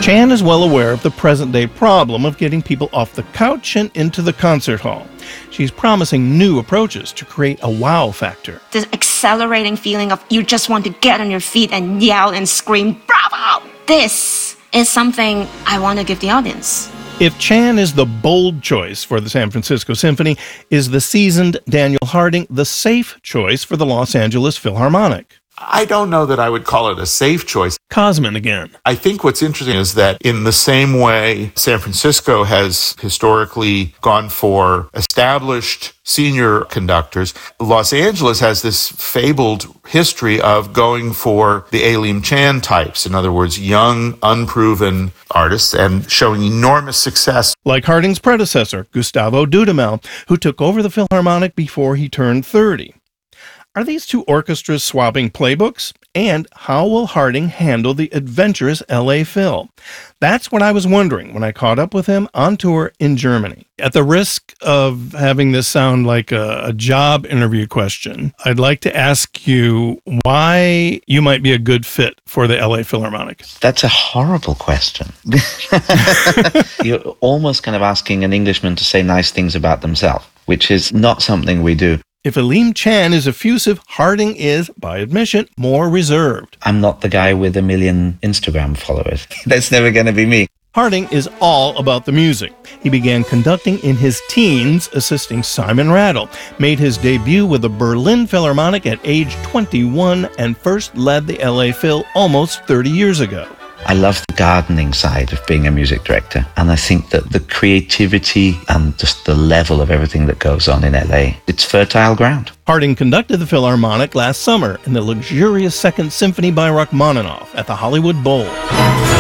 Chan is well aware of the present-day problem of getting people off the couch and into the concert hall. She's promising new approaches to create a wow factor. This accelerating feeling of you just want to get on your feet and yell and scream, bravo! This is something I want to give the audience. If Chan is the bold choice for the San Francisco Symphony, is the seasoned Daniel Harding the safe choice for the Los Angeles Philharmonic? I don't know that I would call it a safe choice. Cosman again. I think what's interesting is that in the same way San Francisco has historically gone for established senior conductors, Los Angeles has this fabled history of going for the Alim Chan types. In other words, young, unproven artists and showing enormous success. Like Harding's predecessor, Gustavo Dudamel, who took over the Philharmonic before he turned 30. Are these two orchestras swapping playbooks? And how will Harding handle the adventurous L.A. Phil? That's what I was wondering when I caught up with him on tour in Germany. At the risk of having this sound like a job interview question, I'd like to ask you why you might be a good fit for the L.A. Philharmonic. That's a horrible question. You're almost kind of asking an Englishman to say nice things about themselves, which is not something we do. If Alim Chan is effusive, Harding is, by admission, more reserved. I'm not the guy with 1 million Instagram followers. That's never going to be me. Harding is all about the music. He began conducting in his teens, assisting Simon Rattle, made his debut with the Berlin Philharmonic at age 21, and first led the LA Phil almost 30 years ago. I love the gardening side of being a music director, and I think that the creativity and just the level of everything that goes on in LA, it's fertile ground. Harding conducted the Philharmonic last summer in the luxurious Second Symphony by Rachmaninoff at the Hollywood Bowl.